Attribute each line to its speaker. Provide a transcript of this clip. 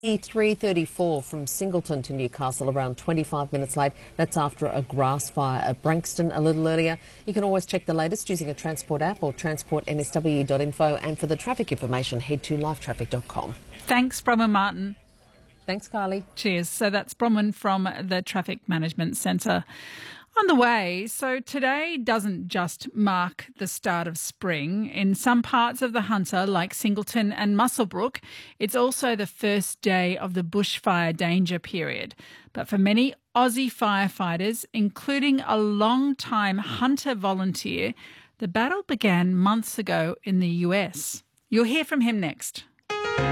Speaker 1: 3:34 from Singleton to Newcastle, around 25 minutes late. That's after a grass fire at Branxton a little earlier. You can always check the latest using a Transport app or transportnswe.info. And for the traffic information, head to livetraffic.com.
Speaker 2: Thanks, Bronwyn Martin.
Speaker 1: Thanks, Carly.
Speaker 2: Cheers. So that's Bronwyn from the Traffic Management Centre. On the way, so today doesn't just mark the start of spring. In some parts of the Hunter, like Singleton and Muswellbrook, it's also the first day of the bushfire danger period. But for many Aussie firefighters, including a long-time Hunter volunteer, the battle began months ago in the US. You'll hear from him next.